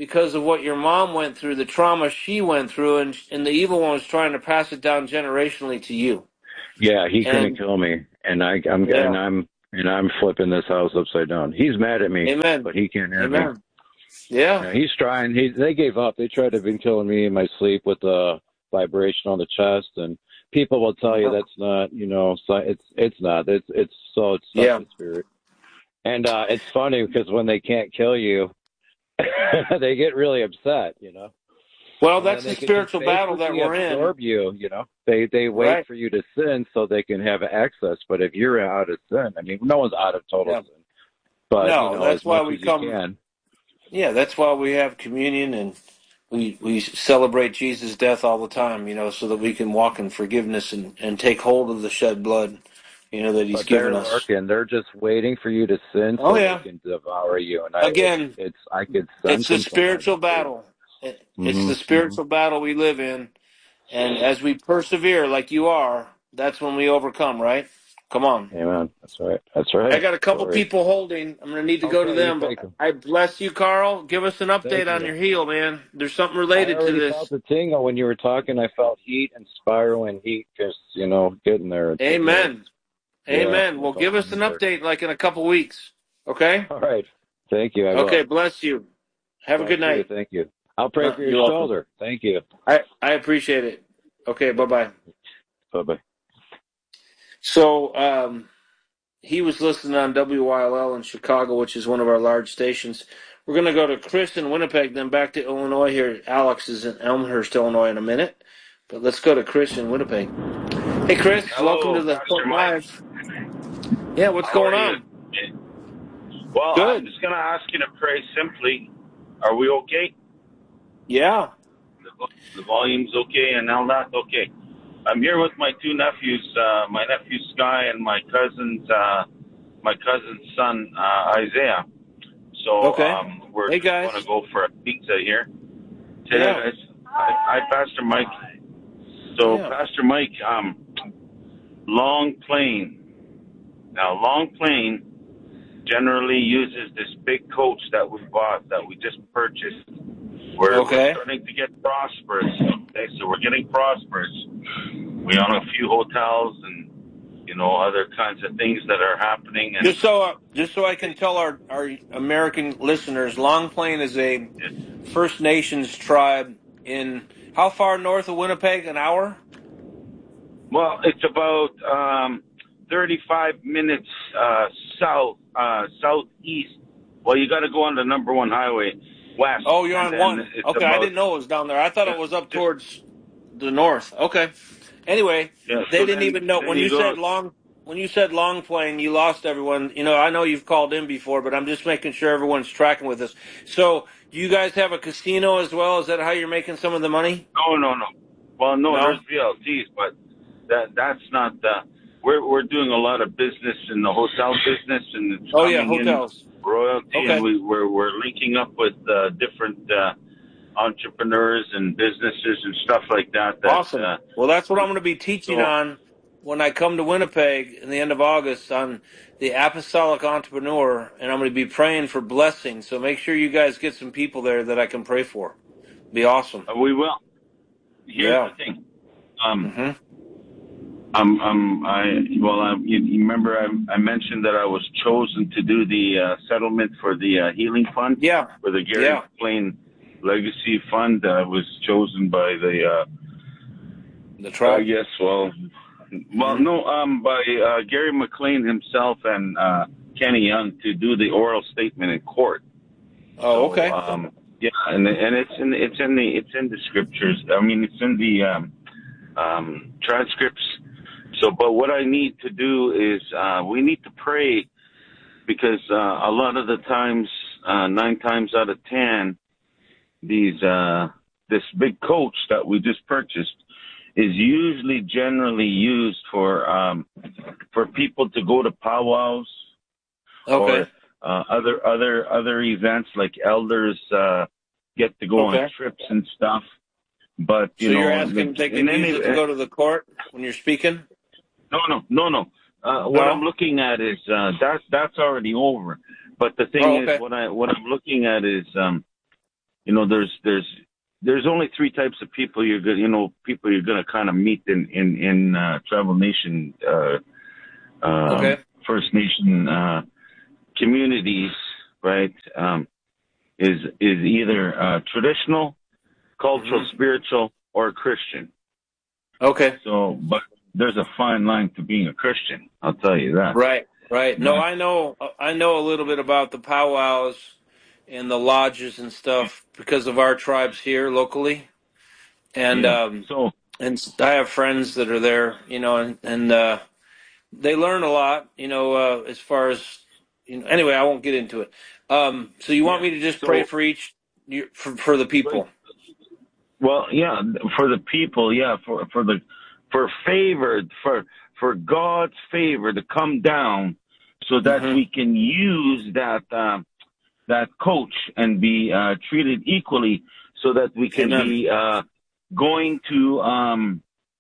because of what your mom went through, the trauma she went through, and and the evil one was trying to pass it down generationally to you.
Yeah, he couldn't
And
kill me, and I, I'm
yeah,
and I'm and I'm flipping this house upside down. He's mad at me,
amen,
but he can't hear me.
amen. Yeah,
Yeah, he's trying. He they gave up. They tried to be killing me in my sleep with the vibration on the chest, and people will tell you that's not, you know, so it's it's not. It's it's so it's such
yeah.
a spirit, and uh, it's funny because when they can't kill you, they get really upset, you know.
Well,
And
that's
then
the
they can just
spiritual battle that
basically
we're in.
absorb you, you know. They they wait
Right.
for you to sin so they can have access. But if you're out of sin, I mean, no one's out of total
Yeah.
sin, but
No,
you know,
that's
as
why
much
we
as you
come.
can.
Yeah, that's why we have communion and we we celebrate Jesus' death all the time, you know, so that we can walk in forgiveness and, and take hold of the shed blood, you know, that He's
But
given
they're
us.
lurking. They're just waiting for you to sin
Oh
so
yeah.
they can devour you. And I, it's,
Again,
it's I could
it's
sense
the
them sometimes.
spiritual
It's crazy.
battle. It, it's
Mm-hmm.
the spiritual battle we live in, and as we persevere, like you are, that's when we overcome. Right? Come on.
Amen. That's right. That's
I
right.
got a couple
Glory.
people holding. I'm going to need to go to
Okay, you
them, but
take them.
I bless you, Carl. Give us an update
Thank
on
you.
your heel, man. There's something
I
related to
already
this.
felt the tingle when you were talking. I felt heat and spiraling heat, just you know, getting there. It's
Amen.
yeah,
Amen.
I
Well,
felt
give us an
it.
update like in a couple weeks. Okay?
All right. Thank you. I
Okay,
will.
bless you. Have a
Bless
good
you.
night.
Thank you. I'll pray
Uh,
for your
you're welcome.
shoulder. Thank you.
I, I appreciate it. Okay, bye-bye.
Bye-bye.
So, um, he was listening on W Y L L in Chicago, which is one of our large stations. We're going to go to Chris in Winnipeg, then back to Illinois here. Alex is in Elmhurst, Illinois in a minute. But let's go to Chris in Winnipeg. Hey, Chris,
Hello,
welcome to the
Pastor
Point
Mike.
Live. Yeah, what's
How
going
are you?
on?
Well,
Good.
I'm just going to ask you to pray simply. Are we okay?
Yeah.
The, the volume's okay and all that? Okay. I'm here with my two nephews, uh, my nephew Sky and my cousin's, uh, my cousin's son, uh, Isaiah. So
Okay.
um, we're
Hey,
just
guys.
going to go for a pizza here. Say
Yeah.
hi, guys. Hi, hi, Pastor Mike. So,
Yeah.
Pastor Mike, um, Long Plain. Now, Long Plain generally uses this big coach that we bought, that we just purchased. We're,
Okay.
we're starting to get prosperous. Okay, so we're getting prosperous. We own a few hotels and, you know, other kinds of things that are happening. And
Just so, uh, just so I can tell our, our American listeners, Long Plain is a First Nations tribe in how far north of Winnipeg? An hour?
well, it's about um, thirty-five minutes uh, south, uh, southeast. Well, you got to go on the number one highway west.
Oh, you're
and
on
then
one.
it's
Okay, I
about,
didn't know it was down there. I thought it was up towards the north. Okay. Anyway,
yeah,
they
so
didn't
then,
even know
then
when
you
you
go,
said long. When you said Long Plain, you lost everyone. You know, I know you've called in before, but I'm just making sure everyone's tracking with us. So, you guys have a casino as well? Is that how you're making some of the money?
No, no, no. Well, no,
No?
there's V L Ts, but that that's not. Uh, we're we're doing a lot of business in the hotel business, and it's
Oh
coming
yeah, hotels.
in royalty,
Okay.
and we we're we're linking up with uh, different uh, entrepreneurs and businesses and stuff like that. that
Awesome.
Uh,
Well, that's what I'm going to be teaching
so,
on when I come to Winnipeg in the end of August on the Apostolic Entrepreneur, and I'm going to be praying for blessings. So make sure you guys get some people there that I can pray for. Be awesome.
uh, we will. Here's
Yeah.
the thing. Um,
Mm-hmm.
Um, um, I well, I, you, you remember I, I mentioned that I was chosen to do the uh, settlement for the uh, healing fund,
Yeah.
for the Gary
Yeah.
McLean Legacy Fund. I was chosen by the, uh,
The
I
tribe.
guess, well, well,
Mhm.
no, um, by uh, Gary McLean himself and uh, Kenny Young to do the oral statement in court.
Oh, okay.
So, um, yeah, and and it's in it's in the it's in the scriptures. I mean, it's in the um, um, transcripts. So, but what I need to do is uh, we need to pray because uh, a lot of the times, uh, nine times out of ten, these uh, this big coach that we just purchased is usually generally used for um, for people to go to powwows
Okay.
or uh, other other other events like elders uh, get to go
Okay.
on trips and stuff. But you
So
know,
you're asking they
in
could
any,
use it to go to the court when you're speaking?
No, no, no, no. Uh, what
No?
I'm looking at is uh, that that's already over. But the thing
Oh,
is,
okay.
what I what I'm looking at is um, you know, there's there's there's only three types of people you're going, you know, people you're going to kind of meet in in in uh, Tribal Nation, uh, uh,
Okay.
First Nation uh, communities, right? Um, is is either uh, traditional, cultural,
Mm-hmm.
spiritual, or Christian.
Okay.
So, but there's a fine line to being a Christian. I'll tell you that.
Right. Right. No,
Right.
I know. I know a little bit about the powwows and the lodges and stuff because of our tribes here locally, and
Yeah.
um,
So,
and I have friends that are there, you know, and and uh, they learn a lot, you know, uh, as far as you know. Anyway, I won't get into it. Um, so you want
yeah.
me to just pray
So,
for each for for the
right.
people?
Well, yeah, for the people, yeah, for for the for favored for for God's favor to come down, so that
Mm-hmm.
we can use that um, that coach and be uh, treated equally, so that we can
Amen.
be uh, going to um,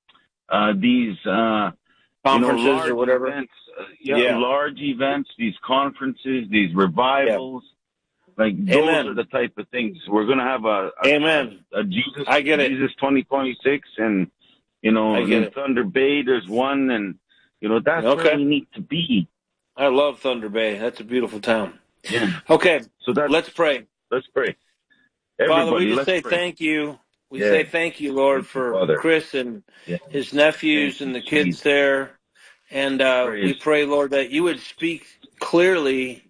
uh, these uh, you know
Conferences or
large
whatever.
events, uh, yeah,
Yeah.
large events, these conferences, these revivals. Like those
Amen.
are the type of things we're gonna have a a,
Amen.
a, a Jesus
I get it.
Jesus twenty twenty-six, and you know
I get
in
it.
Thunder Bay there's one, and you know that's where
Okay.
we need to be.
I love Thunder Bay. That's a beautiful town.
Yeah.
Okay.
So that's
Let's pray.
let's pray.
Father, we
Everybody,
just
let's
say
pray.
thank you. We
Yeah.
say thank you, Lord,
Thank you,
for
Father.
Chris and
Yeah.
his nephews
Thank you,
and the kids
Jesus.
there. And uh,
Praise.
we pray, Lord, that you would speak clearly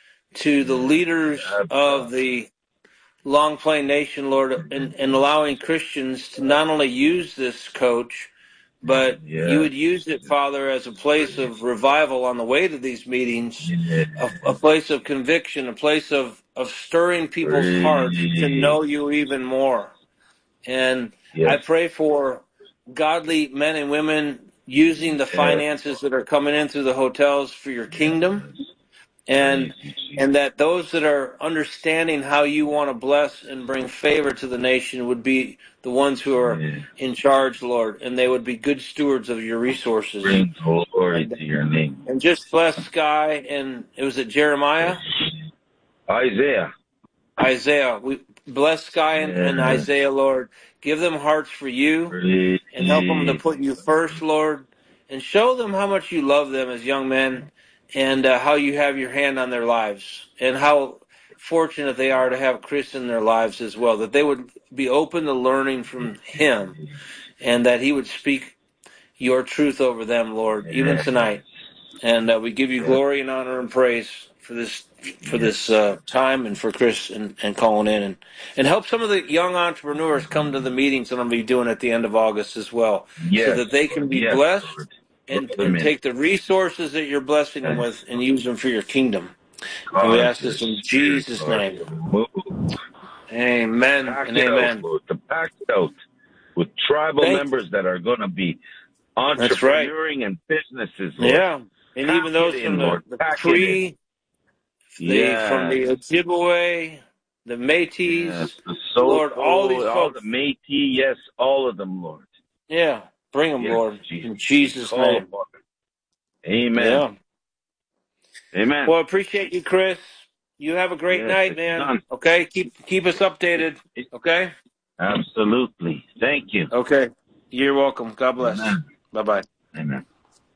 to the
Yeah.
leaders
Yeah.
of the Long Plain Nation, Lord, and, and allowing Christians to not only use this coach, but
Yeah.
you would use it, Father, as a place of revival on the way to these meetings,
Yeah.
a, a place of conviction, a place of, of stirring people's hearts to
Praise.
know you even more. And
Yes.
I pray for godly men and women using the
Yes.
finances that are coming in through the hotels for your kingdom.
Yes.
And
Praise you, Jesus.
and that those that are understanding how you want to bless and bring favor to the nation would be the ones who are
Yeah.
in charge, Lord, and they would be good stewards of your resources.
Bring glory
And,
to your name.
and just bless Sky and it was it Jeremiah?
Isaiah.
Isaiah. We bless Sky and, and
Yeah.
Isaiah, Lord. Give them hearts for you
Praise.
and help them to put you first, Lord, and show them how much you love them as young men and uh, how you have your hand on their lives and how fortunate they are to have Chris in their lives as well, that they would be open to learning from him and that he would speak your truth over them, Lord, even
Yeah.
tonight. And uh, we give you
Yeah.
glory and honor and praise for this for this uh, time and for Chris and, and calling in and, and help some of the young entrepreneurs come to the meetings that I'm going to be doing at the end of August as well, so
Yes.
that they can be
Yes,
blessed
Lord.
and,
Love them
and
in.
take the resources that you're blessing them with and use them for your kingdom. And we
God,
ask
your
this in
spirit,
Jesus'
Lord,
name.
to move.
Amen
Pack
and
it out,
amen.
Lord. To pack it out with tribal
Thank
members that are going to be
That's right.
entrepreneuring and businesses, Lord.
Yeah. And
Pack
even
it
those
in,
from the,
Lord.
the
Pack it in.
Cree, the from
Yes.
the Ojibwe, the Métis,
Yes. The
Lord, all these
Soto, all
folks.
the Métis, yes, all of them, Lord.
Yeah, bring them,
Yes,
Lord,
Jesus.
in Jesus'
Call
name.
upon it. Amen.
Yeah.
Amen.
Well, I appreciate you, Chris. You have a great
Yes,
night,
it's
man.
done.
Okay, keep keep us updated.
It-
Okay.
Absolutely. Thank you.
Okay. You're welcome. God bless.
Amen.
Bye bye.
Amen.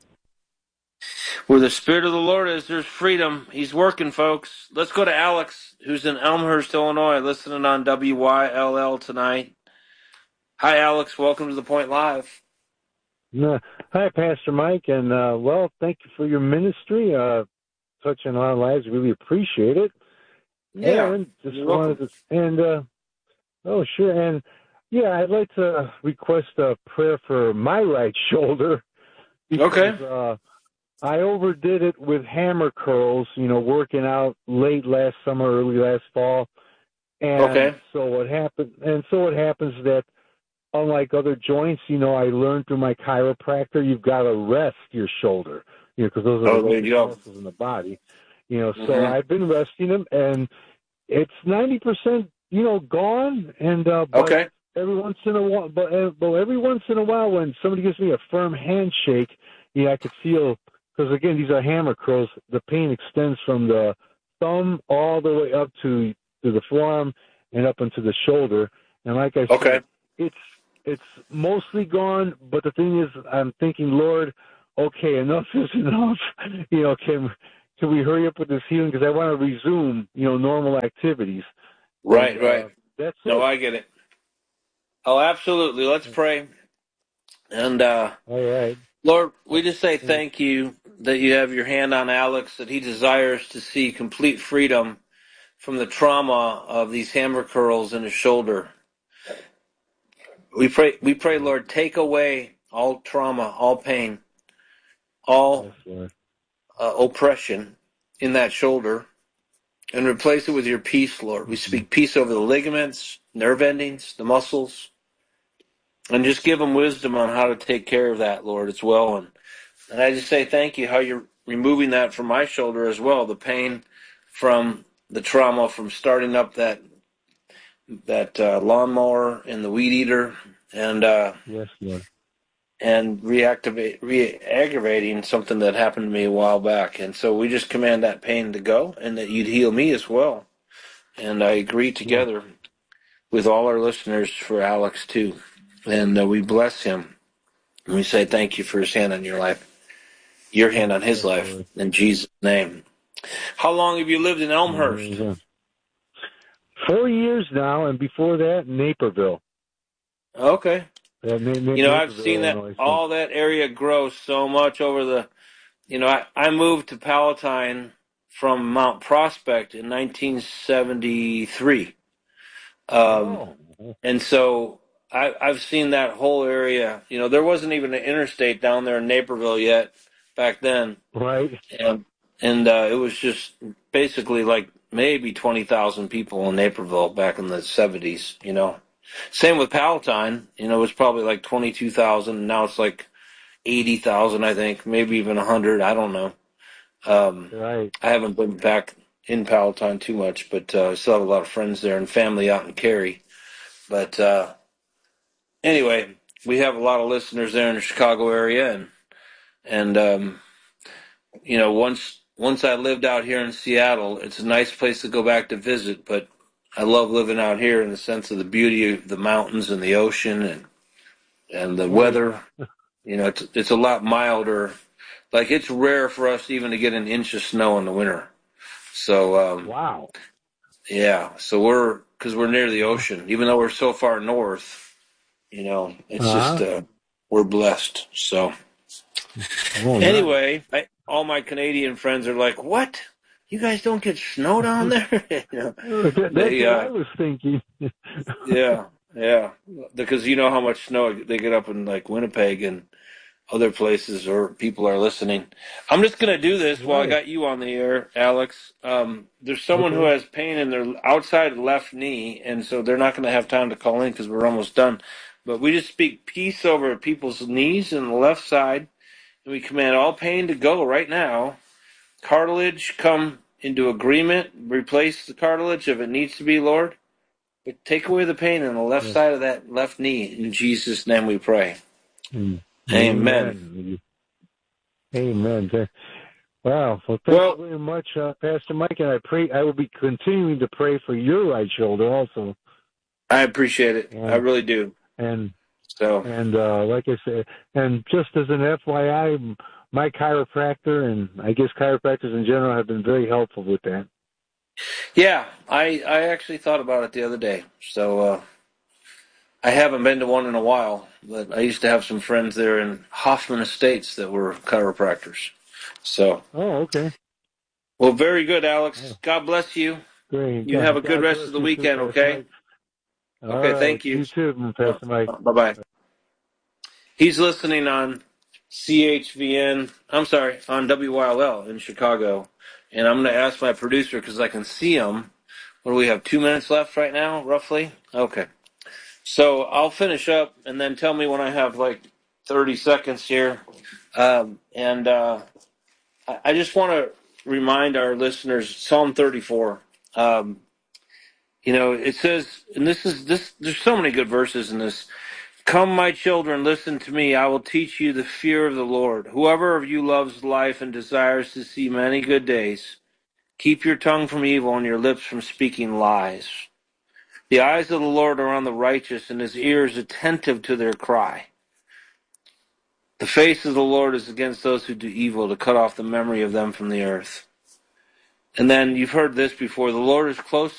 Where the Spirit of the Lord is, there's freedom. He's working, folks. Let's go to Alex, who's in Elmhurst, Illinois, listening on W Y L L tonight. Hi, Alex. Welcome to the Point Live.
Uh, hi, Pastor Mike, and uh, well, thank you for your ministry, uh, touching our lives. Really appreciate it.
Yeah,
And just
you're
wanted
welcome.
to, and uh, oh, sure, and yeah, I'd like to request a prayer for my right shoulder because
Okay.
uh, I overdid it with hammer curls. You know, working out late last summer, early last fall, and
Okay.
so what happened? And so it happens that, unlike other joints, you know, I learned through my chiropractor, you've got to rest your shoulder, you know, because those are
Oh,
the
there you
weakest
go.
muscles in the body, you know. So
Mm-hmm.
I've been resting them, and it's ninety percent, you know, gone. And uh, but
Okay.
every once in a while, but, uh, but every once in a while, when somebody gives me a firm handshake, yeah, I could feel, because again, these are hammer curls. The pain extends from the thumb all the way up to to the forearm, and up into the shoulder. And like I
Okay.
said, it's it's mostly gone. But the thing is, I'm thinking, Lord, okay, enough is enough. You know, can can we hurry up with this healing? Because I want to resume, you know, normal activities.
Right,
And, uh,
right.
That's
No,
it.
I get it. Oh, absolutely. Let's pray. And uh,
All right.
Lord, we just say thank you that you have your hand on Alex, that he desires to see complete freedom from the trauma of these hammer curls in his shoulder. We pray, we pray, Lord, take away all trauma, all pain, all
Yes, Lord.
uh, oppression in that shoulder, and replace it with your peace, Lord. We speak peace over the ligaments, nerve endings, the muscles, and just give him wisdom on how to take care of that, Lord, as well. And, and I just say thank you how you're removing that from my shoulder as well, the pain from the trauma from starting up that that uh, lawnmower and the weed eater, and uh,
Yes, Lord.
and reactivate, re-aggravating something that happened to me a while back. And so we just command that pain to go, and that you'd heal me as well. And I agree together yeah. with all our listeners for Alex too. And uh, we bless him. And we say thank you for his hand on your life, your hand on his
yes,
life,
Lord.
in Jesus' name. How long have you lived in Elmhurst?
Mm-hmm. Four years now, and before that, Naperville.
Okay.
Yeah, Na- Na-
you know, I've
Naperville,
seen that
Illinois.
all that area grow so much over the, you know, I, I moved to Palatine from Mount Prospect in nineteen seventy-three. Um,
oh.
And so I, I've seen that whole area. You know, there wasn't even an interstate down there in Naperville yet back then.
Right.
And, and uh, it was just basically like maybe twenty thousand people in Naperville back in the seventies, you know. Same with Palatine. You know, it was probably like twenty-two thousand. Now it's like eighty thousand, I think, maybe even one hundred. I don't know. Um,
right.
I haven't been back in Palatine too much, but uh, I still have a lot of friends there and family out in Cary. But uh, anyway, we have a lot of listeners there in the Chicago area, and and um, you know, once once I lived out here in Seattle, it's a nice place to go back to visit. But I love living out here in the sense of the beauty of the mountains and the ocean and and the
oh,
weather.
Yeah.
You know, it's it's a lot milder. Like, it's rare for us even to get an inch of snow in the winter. So um,
wow.
Yeah, so we're because we're near the ocean, even though we're so far north. You know, it's
uh-huh.
just uh, we're blessed. So
oh,
anyway, nice. I, all my Canadian friends are like, "What? You guys don't get snow down there?" you know,
that, that's
they,
what
uh,
I was thinking.
yeah, yeah, because you know how much snow they get up in like Winnipeg and other places, or people are listening. I'm just going to do this
right.
while I got you on the air, Alex. Um, there's someone
okay.
who has pain in their outside left knee, and so they're not going to have time to call in because we're almost done. But we just speak peace over people's knees and the left side, and we command all pain to go right now. Cartilage, come into agreement. Replace the cartilage if it needs to be, Lord. But take away the pain on the left
yes.
side of that left knee. In Jesus' name we pray.
Mm.
Amen.
Amen. Amen. Wow. Well, thank
well,
you very much, uh, Pastor Mike, and I pray I will be continuing to pray for your right shoulder also.
I appreciate it.
And,
I really do.
And
so,
and uh, like I said, and just as an F Y I, my chiropractor and I guess chiropractors in general have been very helpful with that.
Yeah, I I actually thought about it the other day. So uh, I haven't been to one in a while, but I used to have some friends there in Hoffman Estates that were chiropractors. So.
Oh, okay.
Well, very good, Alex.
Oh.
God bless you.
Great.
You
God,
have a good
God
rest of the weekend,
too,
okay?
All
okay,
right.
thank you.
You too, Pastor Mike.
Bye-bye. He's listening on C H V N, I'm sorry, on W Y L L in Chicago. And I'm going to ask my producer because I can see him. What do we have, two minutes left right now, roughly? Okay. So I'll finish up and then tell me when I have like thirty seconds here. Um, and uh, I just want to remind our listeners, Psalm thirty-four. Um, you know, it says, and this is this. There's so many good verses in this. Come, my children, listen to me. I will teach you the fear of the Lord. Whoever of you loves life and desires to see many good days, keep your tongue from evil and your lips from speaking lies. The eyes of the Lord are on the righteous, and his ears attentive to their cry. The face of the Lord is against those who do evil, to cut off the memory of them from the earth. And then you've heard this before. The Lord is close